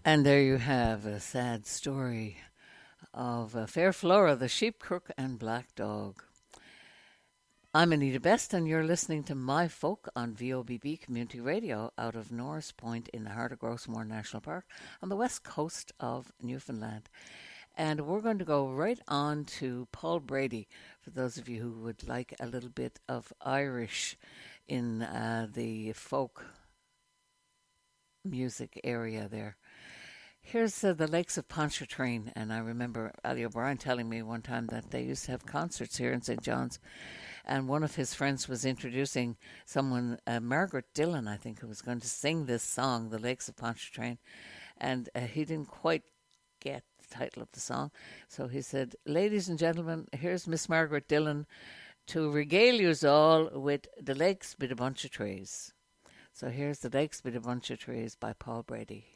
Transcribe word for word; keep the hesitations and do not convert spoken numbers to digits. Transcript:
And there you have a sad story of uh, Fair Flora, the sheep crook and black dog. I'm Anita Best, and you're listening to My Folk on V O B B Community Radio out of Norris Point in the heart of Grosmore National Park on the west coast of Newfoundland. And we're going to go right on to Paul Brady, for those of you who would like a little bit of Irish in uh, the folk music area there. Here's uh, the Lakes of Pontchartrain, and I remember Ali O'Brien telling me one time that they used to have concerts here in Saint John's, and one of his friends was introducing someone, uh, Margaret Dillon, I think, who was going to sing this song, The Lakes of Pontchartrain, and uh, he didn't quite get the title of the song, so he said, "Ladies and gentlemen, here's Miss Margaret Dillon to regale yous all with The Lakes by the Bunch of Trees." So here's The Lakes by the Bunch of Trees by Paul Brady.